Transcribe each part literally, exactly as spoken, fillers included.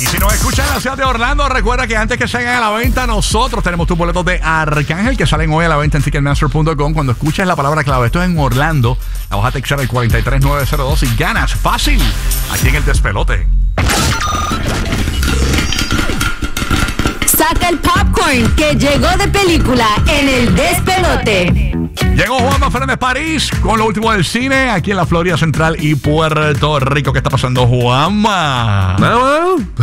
Y si nos escuchan en la ciudad de Orlando, recuerda que antes que salgan a la venta, nosotros tenemos tus boletos de Arcángel que salen hoy a la venta en Ticketmaster punto com. Cuando escuches la palabra clave, esto es en Orlando, la vas a textar al cuatro tres nueve cero dos y ganas fácil aquí en el despelote. Saca el popcorn que llegó de película en el despelote. Llegó Juanma Fernández París con lo último del cine aquí en la Florida Central y Puerto Rico. ¿Qué está pasando, Juanma? No, no.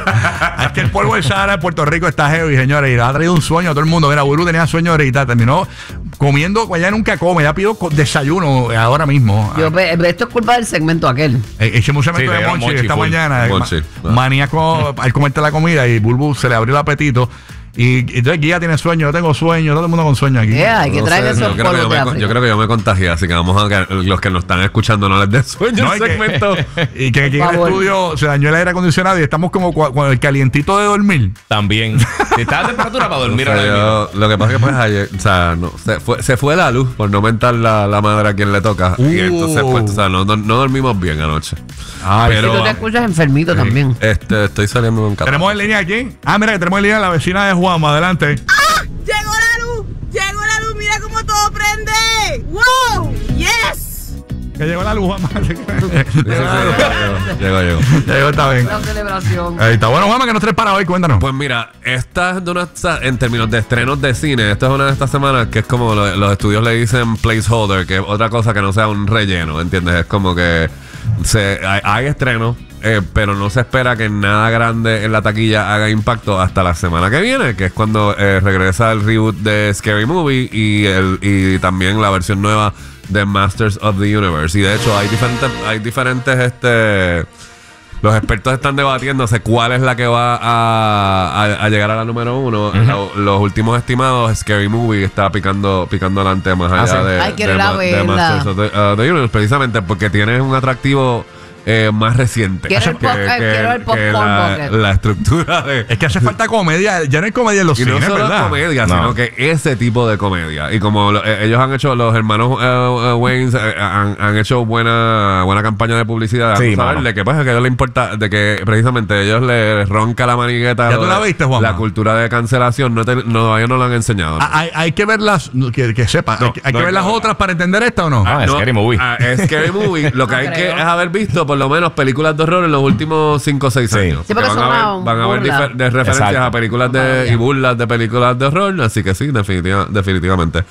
Es que el polvo de Sahara en Puerto Rico está heavy, señores, y le ha traído un sueño a todo el mundo. Mira, Buru tenía sueño ahorita, terminó comiendo, ella nunca come, ya pido desayuno ahora mismo. Yo, esto es culpa del segmento aquel. Eh, Echemos un segmento Sí, de Monchi, Monchi esta full. mañana. Monchi. Ma- maníaco al comerte la comida y Bulbu se le abrió el apetito. Y, y entonces Guía tiene sueño, yo tengo sueño, todo el mundo con sueño aquí. Yeah, hay que No traer sé, esos yo, creo que yo, polvos de me, África. yo creo que yo me contagié, así que vamos a que los que nos están escuchando no les dé sueño No, el y que- segmento. Y que aquí en el favor. estudio se dañó el aire acondicionado y estamos como cua- con el calientito de dormir. También. Si está a temperatura para dormir O sea, ahora yo- lo que pasa es que pues ayer, o sea, no, se, fue, se fue la luz por no aumentar la, la madre a quien le toca. Uh. Y entonces, pues, o sea, no, no, no dormimos bien anoche. Ay, Pero- Y tú te escuchas enfermito también. Este, estoy saliendo con catarro. ¿Tenemos en línea aquí? Ah, mira, que tenemos en línea a la vecina de Juanma, adelante. ¡Llegó la luz! ¡Llegó la luz! ¡Mira cómo todo prende! ¡Wow! ¡Yes! Que llegó la luz, Juanma. Sí, sí, sí, llegó, llegó, llegó. Llegó, está bien. La celebración. Ahí está. Bueno, Juanma, que nos traes para hoy, cuéntanos. Pues mira, esta es de una, en términos de estrenos de cine, esta es una de estas semanas que es como lo- los estudios le dicen placeholder, que es otra cosa que no sea un relleno, ¿entiendes? Es como que se, hay, hay estrenos, eh, pero no se espera que nada grande en la taquilla haga impacto hasta la semana que viene, que es cuando eh, regresa el reboot de Scary Movie y, el, y también la versión nueva de Masters of the Universe. Y de hecho hay diferentes, hay diferentes este los expertos están debatiéndose cuál es la que va a, a, a llegar a la número uno. Lo- los últimos estimados, Scary Movie está picando picando adelante más allá sí. de, Ay, quiero de, ir a Ma- de verla. Masters of the, uh, the Universe, precisamente porque tiene un atractivo eh, más reciente. Quiero el pop- eh, quiero el popcorn la, bucket. la estructura de... Es que hace falta comedia. Ya no hay comedia en los Y no cines, solo ¿verdad? comedia, No. sino que ese tipo de comedia. Y como lo- eh, ellos han hecho, los hermanos eh, eh, Waynes eh, han, han hecho buena buena campaña de publicidad. Sí, ¿sabes? mano. De que, pues, que a ellos les importa, de que precisamente a ellos les ronca la manigueta. ¿Ya lo tú la de- viste, Juanma? La cultura de cancelación, no, te, no todavía no lo han enseñado. Ah, Hay, hay que ver las, que, que sepa, No, hay, que- hay no, que ver no. las otras para entender esta o no. Ah, No, Scary Movie. ah, es Scary Movie. Lo que No hay que creo. es haber visto por lo menos películas de horror en los últimos cinco o seis Sí. años. Sí, porque van, son a una ver, van a ver burla. difer- de referencias Exacto. a películas de, Maravilla. y burlas de películas de horror. Así que sí, definitiva- definitivamente.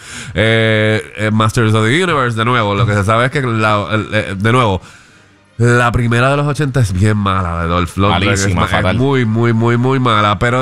Eh, eh, Masters of the Universe, de nuevo, lo que se sabe es que, la- el- eh, de nuevo, la primera de los ochenta es bien mala de Dolph Lundgren. Malísima, es, es fatal. muy, muy, muy, muy mala. Pero